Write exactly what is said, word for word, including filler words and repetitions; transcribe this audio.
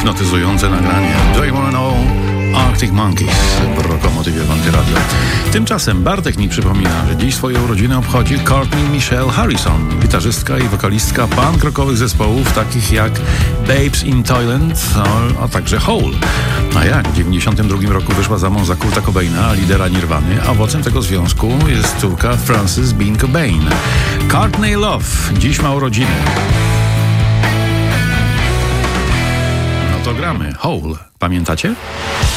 hipnotyzujące nagranie. Do you wanna know? Arctic Monkeys w Rokomotywie w Antyradio. Tymczasem Bartek mi przypomina, że dziś swoje urodziny obchodzi Courtney Michelle Harrison, gitarzystka i wokalistka punk rockowych zespołów takich jak Babes in Toyland, a, a także Hole. A jak w dziewięćdziesiątym drugim roku wyszła za mąż za Kurta Cobaina, lidera Nirwany, a owocem tego związku jest córka Frances Bean Cobain. Courtney Love dziś ma urodziny. No to gramy. Hole. Pamiętacie?